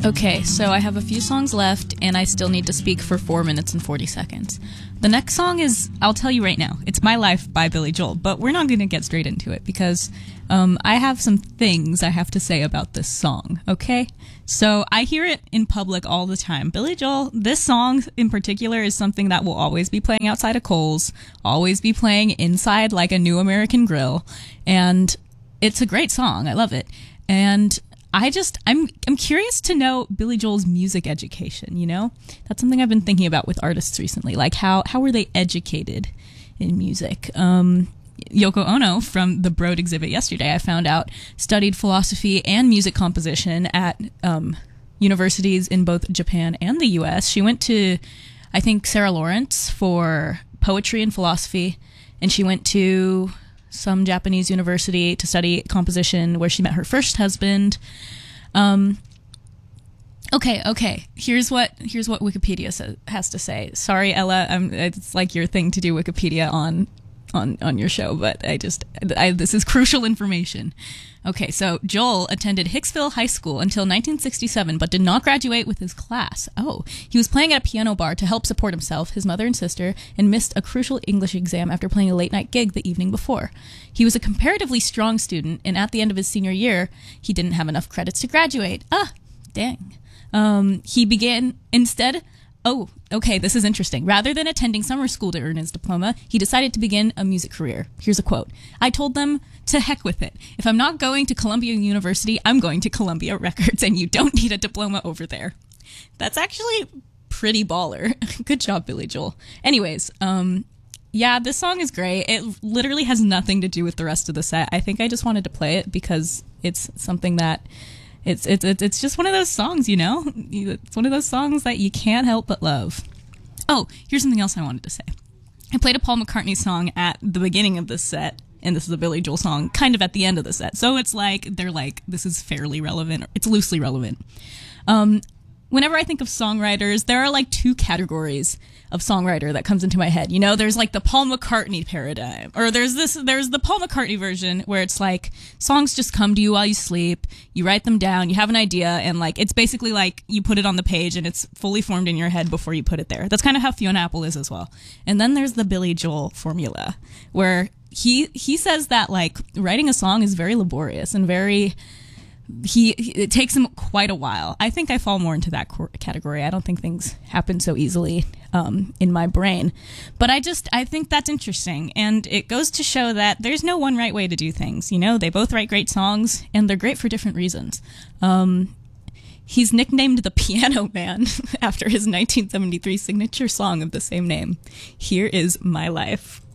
Okay, so I have a few songs left, and I still need to speak for 4 minutes and 40 seconds. The next song is, I'll tell you right now, it's My Life by Billy Joel, but we're not going to get straight into it because I have some things I have to say about this song, okay? So I hear it in public all the time. Billy Joel, this song in particular is something that will always be playing outside of Kohl's, always be playing inside like a New American Grill, and it's a great song. I love it. And I'm curious to know Billy Joel's music education, you know? That's something I've been thinking about with artists recently. Like, how were they educated in music? Yoko Ono from the Broad exhibit yesterday, I found out, studied philosophy and music composition at universities in both Japan and the U.S. She went to, I think, Sarah Lawrence for poetry and philosophy, and she went to some Japanese university to study composition where she met her first husband. Okay. Here's what Wikipedia has to say. Sorry, Ella, it's like your thing to do Wikipedia on your show, but this is crucial information. Okay, so Joel attended Hicksville High School until 1967, but did not graduate with his class. Oh, he was playing at a piano bar to help support himself, his mother and sister, and missed a crucial English exam after playing a late-night gig the evening before. He was a comparatively strong student, and at the end of his senior year, he didn't have enough credits to graduate. Dang. He began instead... Oh, okay, this is interesting. Rather than attending summer school to earn his diploma, he decided to begin a music career. Here's a quote. "I told them, to heck with it. If I'm not going to Columbia University, I'm going to Columbia Records, and you don't need a diploma over there." That's actually pretty baller. Good job, Billy Joel. Anyways, yeah, this song is great. It literally has nothing to do with the rest of the set. I think I just wanted to play it because it's something that... It's just one of those songs, you know? It's one of those songs that you can't help but love. Oh, here's something else I wanted to say. I played a Paul McCartney song at the beginning of this set, and this is a Billy Joel song kind of at the end of the set. So it's like, they're like, this is fairly relevant. It's loosely relevant. Whenever I think of songwriters, there are like two categories of songwriter that comes into my head. You know, there's like the Paul McCartney paradigm, or there's the Paul McCartney version where it's like songs just come to you while you sleep, you write them down, you have an idea, and like it's basically like you put it on the page and it's fully formed in your head before you put it there. That's kind of how Fiona Apple is as well. And then there's the Billy Joel formula where he says that like writing a song is very laborious and very... it takes him quite a while. I think I fall more into that category. I don't think things happen so easily in my brain. But I think that's interesting. And it goes to show that there's no one right way to do things. You know, they both write great songs, and they're great for different reasons. He's nicknamed the Piano Man after his 1973 signature song of the same name. Here is My Life.